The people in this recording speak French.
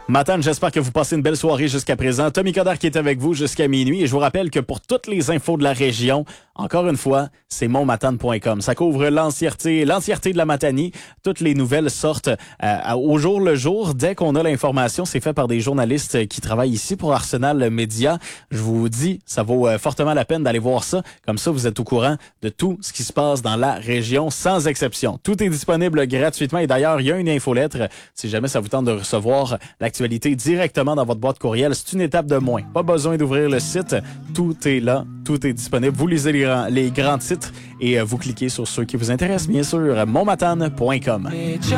Matane, j'espère que vous passez une belle soirée jusqu'à présent. Tommy Coderre qui est avec vous jusqu'à minuit. Et je vous rappelle que pour toutes les infos de la région, encore une fois, c'est monmatane.com. Ça couvre l'entièreté de la Matanie. Toutes les nouvelles sortent au jour le jour. Dès qu'on a l'information, c'est fait par des journalistes qui travaillent ici pour Arsenal Média. Je vous dis, ça vaut fortement la peine d'aller voir ça. Comme ça, vous êtes au courant de tout ce qui se passe dans la région, sans exception. Tout est disponible gratuitement. Et d'ailleurs, il y a une infolettre. Si jamais ça vous tente de recevoir l'actualité directement dans votre boîte courriel, c'est une étape de moins. Pas besoin d'ouvrir le site. Tout est là. Tout est disponible. Vous lisez les grands titres et vous cliquez sur ceux qui vous intéressent, bien sûr. monmatane.com.